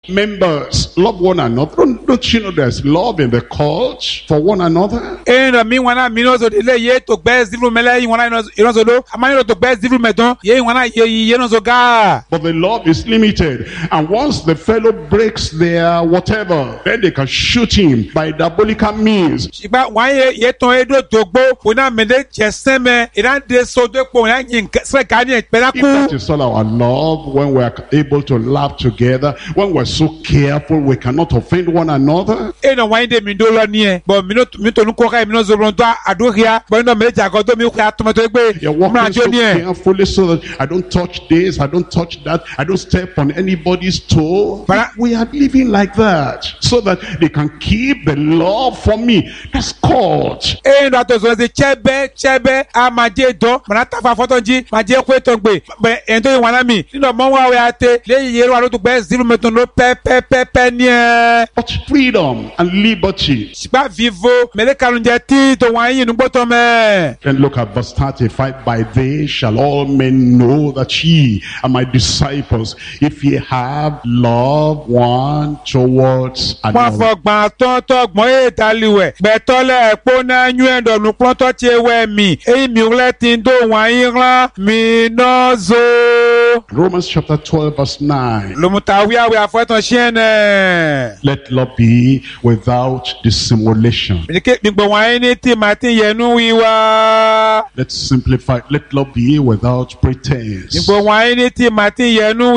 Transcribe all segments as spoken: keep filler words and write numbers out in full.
Members, love one another. Don't, don't you know there's love in the cult for one another? Eno mi wana minozo dele ye to best zivlu mele yi wana inozo do amani to best zivlu medon ye wana ye ye nozo ga. But the love is limited, and once the fellow breaks their whatever, then they can shoot him by diabolical means. Shiba wan ye ye ton edo dogbo wona mede cheseme iran de so de po na yin se ka ni pela If ku. that is all our love, when we are able to laugh together, when we're so careful we cannot offend one another. Eno wan de mi do lo ni e bo mi no mi to nu ko ka mi no zo blon to adoria bo no mele jago do mi ko atomato egbe. You're walking so carefully so that I don't touch this, I don't touch that, I don't step on anybody's toe. But we are living like that so that they can keep the love for me. That's called. Eno to zo ze chebe chebe a ma je do mana ta fa foto ji ma je ko to gbe be en to wana mi nino mo wa we ate le ye ro to gbe zero meton lo pe pe pe pe ni e. But freedom and liberty. Shiba vivo mele kalunje ti to wan yin nu gbo to me. Then look at verse thirty-five. By this shall all men know that ye are my disciples, if ye have love one towards Mo another. fo gban ton to gbon e daliwe gbe to le po na nyu endo nu pon to ti we mi e mi ule tin do wan yin ran mi no zo. Romans chapter twelve verse nine. Lo mutawi awe afoton shene. Let love be without dissimulation. Mi ke mi gbo wan ni ti ma tin yenu wiwa. Let's simplify. Let love be without Mi pretense. gbo wan ni ti ma tin yenu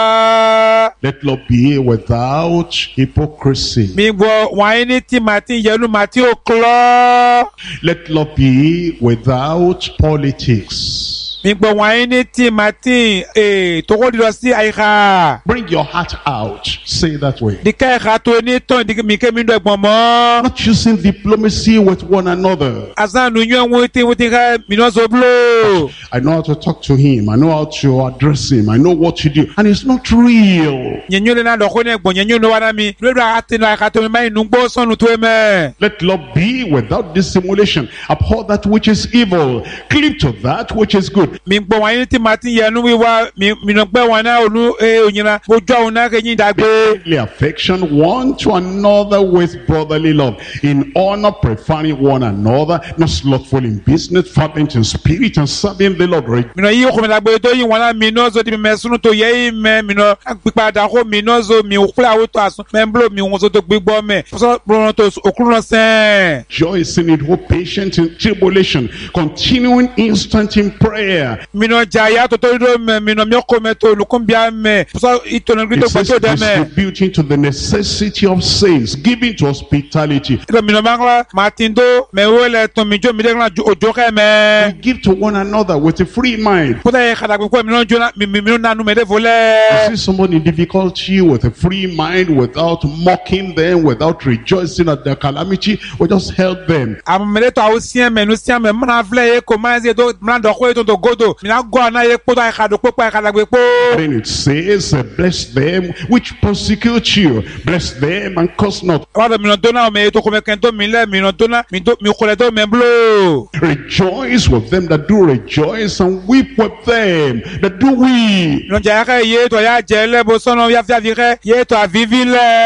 wiwa. Let love be without hypocrisy. Mi gbo wan ni ti ma tin yenu ma ti o klo. Let love be without politics. Mi gbo wan ni ti ma tin eh to ko di lo si aika. Bring your heart out. Say that way. Di ka ka to ni ton di mi ke mi do gbon mo. Not using diplomacy with one another. Azan nu nyu won ti won ti ka mi no so blo. I know how to talk to him. I know how to address him. I know what to do. And it's not real. Nyenyu le na do ko ne gbon nyenyu no wana mi. Lo do ati na ka to mi mai nu gbo sonu to me. Let love be without dissimulation. Abhor that which is evil. Cleave to that which is good. Mi gbo wan ni ti ma tin yenu wiwa mi mi no gbe wan na onu e onyina. Ojo awon na ke yin dagbe. Brotherly affection one to another with brotherly love, in honor preferring one another, not slothful in business, fervent in spirit, and serving the Lord. Mi no yi ko mi dagbe to yin wana mi no zo di me sunu to ye me mi no pipa da ko mi no zo mi okula wo to asun me blo mi won zo to gbigbo me. So bro to okuru no sen. Rejoicing in hope, patient in tribulation, continuing instant in prayer. Mi no jaya to to do me mi no mi ko me to lukun bia me. So ito no It grito says to de me. distributing to the necessity of saints, giving to hospitality. Ito mi no mangla matindo me wele to mi jo mi de na ojo ke me. We give to one another with a free mind. Puta ye kada ko mi no jo na mi mi no na nu me de You vole. see someone in difficulty with a free mind, without mocking them, without rejoicing at their calamity, we just help them. Am me de to awusien me no sien me mana vle ye ko ma ze do mana do ko to to godo. Mi na go na ye po ta kada po pa kada gbe po. Then it says, uh, bless them which persecute you, bless them and curse not. Wada mi no dona me to ko me kento mi le mi no dona mi do mi ko le do me blo. Rejoice with them that do rejoice, and weep with them that do weep. No jaya ka ye to ya je le bo sono ya fi avire ye to avivi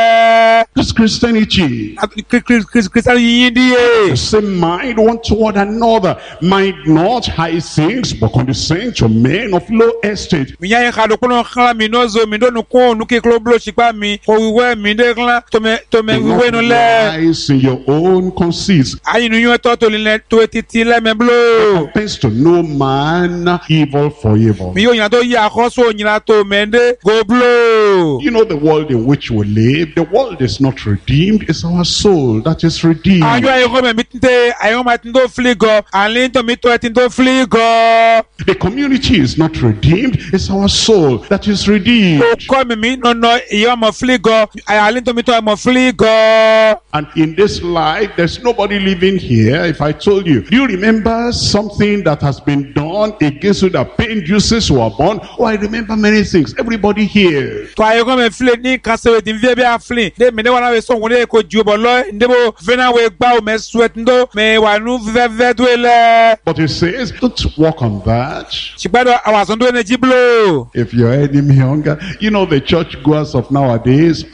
le. That's Christianity. Christian yin di The ye. same mind one toward another. Mind not high things, but condescend to men of low estate. Mi ya ka do ko no kala mi no zo mi do nu ko nu ke klo blo shipa mi ko wiwe mi de kla to me to me Do wiwe no not le. rise in your own conceits. Ayi nu yo to to le to titi le me blo. Thanks to no man evil for evil. Mi yo yan to ya ko so yin to me de go blo. You know the world in which we live, the world is not redeemed, it's our soul that is redeemed. Ayo ayo ko me mitinte ayo ma tindo fligo alin to mi to tindo fligo. The community is not redeemed, it's our soul that is redeemed. Ko me mi no no iyo mo fligo alin to mi to mo fligo. And in this life, there's nobody living here. If I told you, do you remember something that has been done against you that pained you since you were born? Oh, I remember many things. Everybody here. To ayo ko me fle ni kasewe din vie be aflin. De me ne wana we so wole ko ju bo lo ndebo vena we gba o me sweat ndo me wanu ve ve do ele. But it says, don't walk on that. Shigbado awason do energy blow. If your enemy hunger, you know the church goers of nowadays